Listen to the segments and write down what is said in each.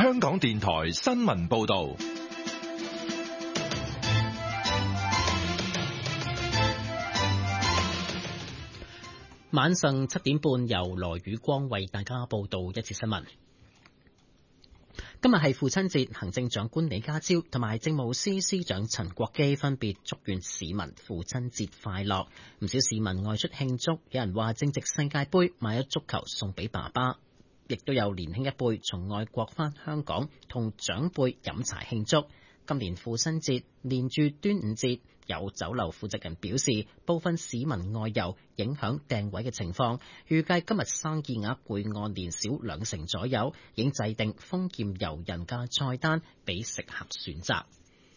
香港電台新聞報道。 晚上7點半，由羅宇光為大家報道一次新聞。今日係父親節，行政長官李家超同埋政務司司長陳國基分別祝願市民父親節快樂。唔少市民外出慶祝，有人話正值世界盃，買咗足球送俾爸爸，亦都有年輕一輩從外國返香港同長輩飲茶慶祝。今年父親節連住端午節，有酒樓負責人表示，部分市民外遊影響訂位嘅情況，預計今日生意額會按年少2成左右，已經制定豐儉由人嘅菜單俾食客選擇。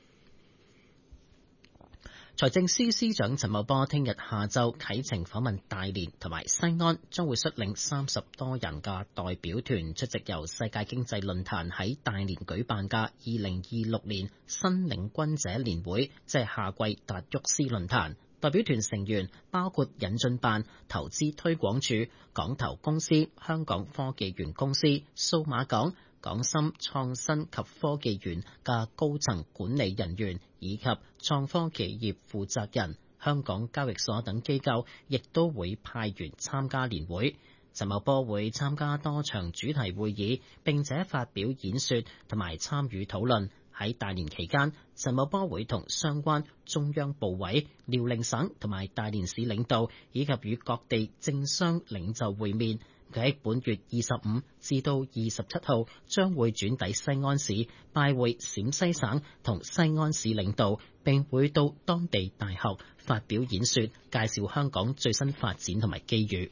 財政司司長陳茂波聽日下晝啟程訪問大連同埋西安，將會率領30多人嘅代表團出席由世界經濟論壇喺大連舉辦嘅2026年新領軍者年會，即係夏季達沃斯論壇。代表團成員包括引進辦、投資推廣署、港投公司、香港科技園公司、數碼港、港深創新及科技園嘅高層管理人員以及創科企業負責人、香港交易所等機構，亦都會派員參加年會。陳茂波會參加多場主題會議，並且發表演說同埋參與討論。喺大連期間，陳茂波會同相關中央部委、遼寧省同埋大連市領導以及與各地政商領袖會面。佢喺本月25至到27號將會轉抵西安市，拜會陝西省同西安市領導，並會到當地大學發表演說，介紹香港最新發展同埋機遇。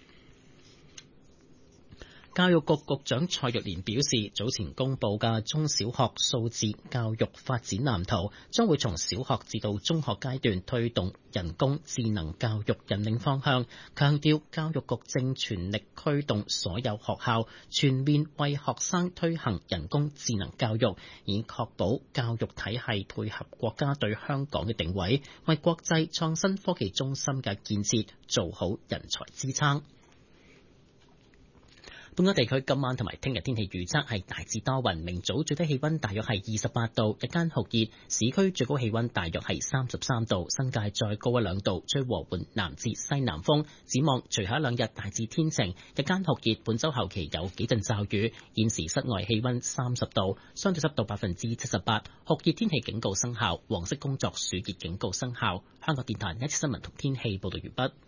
教育局局長蔡若蓮表示，早前公布嘅中小學數字教育發展藍圖，將會從小學至到中學階段推動人工智能教育引領方向，強調教育局正全力驅動所有學校全面為學生推行人工智能教育，以確保教育體系配合國家對香港嘅定位，為國際創新科技中心嘅建設做好人才支撐。本港地區今晚同埋聽日天氣預測係大致多雲，明早最低氣溫大約係28度，日間酷熱，市區最高氣溫大約係33度，新界再高1-2度，吹和緩南至西南風。展望隨後一兩日大致天晴，日間酷熱，本週後期有幾陣驟雨。現時室外氣溫30度，相對濕度78%，酷熱天氣警告生效，黃色工作暑熱警告生效。香港電台一次新聞同天氣報道完畢。